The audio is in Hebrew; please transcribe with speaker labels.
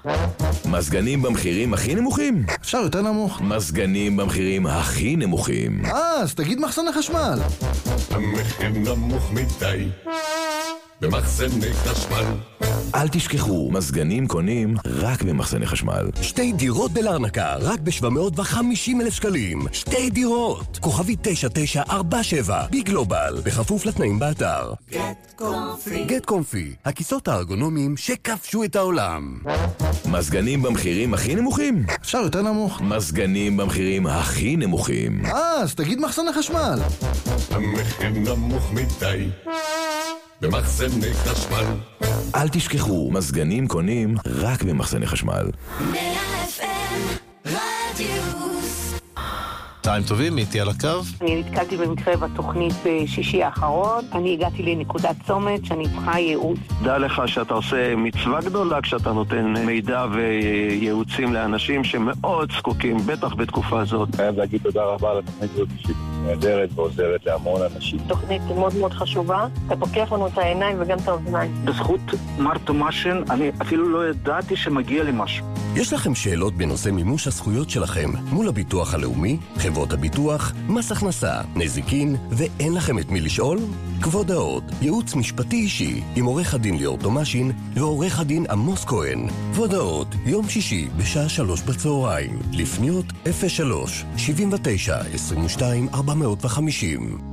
Speaker 1: מזגנים במחירים הכי נמוכים?
Speaker 2: אפשר יותר נמוך.
Speaker 1: מזגנים במחירים הכי נמוכים.
Speaker 2: אז תגיד מחסן החשמל.
Speaker 3: המחיר נמוך מדי במחסני חשמל.
Speaker 1: אל תשכחו, מזגנים קונים רק במחסני חשמל.
Speaker 4: 2 דירות בלרנקה, רק ב-750,000 שקלים. 2 דירות. כוכבי 9947, בגלובל, בכפוף לתנאים באתר. גט קומפי, הכיסאות הארגונומיים שכבשו את העולם.
Speaker 1: מזגנים במחירים הכי נמוכים?
Speaker 2: אפשר יותר נמוך.
Speaker 1: מזגנים במחירים הכי נמוכים.
Speaker 2: אז תגיד מחסן החשמל.
Speaker 3: המחיר נמוך מדי במחסני חשמל.
Speaker 1: אל תשכחו, מזגנים קונים רק במחסני חשמל.
Speaker 5: 100 FM רדיוס.
Speaker 6: צהריים טובים, איתי על הקו.
Speaker 7: אני נתקלתי במקרה בתוכנית בשישי האחרון. אני הגעתי לנקודת צומת שאני צריכה ייעוץ.
Speaker 8: דע לך שאתה עושה מצווה גדולה כשאתה נותן מידע וייעוצים לאנשים שמאוד זקוקים, בטח בתקופה הזאת.
Speaker 9: חייב להגיד תודה רבה על התוכנית הזאת שהיא נהדרת ועוזרת להמון אנשים.
Speaker 7: תוכנית מאוד מאוד חשובה. אתה פוקח לנו את העיניים וגם את האוזניים.
Speaker 8: בזכות מר תומאשן, אני אפילו לא ידעתי שמגיע לי משהו.
Speaker 4: יש לכם שאלות בנושא מימוש הזכויות שלכם מול הביטוח הלאומי, חברות הביטוח, מס הכנסה, נזיקין, ואין לכם את מי לשאול? כבוד ההוד, ייעוץ משפטי אישי עם עורך הדין ליאור תומאשין ועורך הדין עמוס כהן. כבוד ההוד, יום שישי בשעה 3 בצהריים. לפניות 03 79 22 450.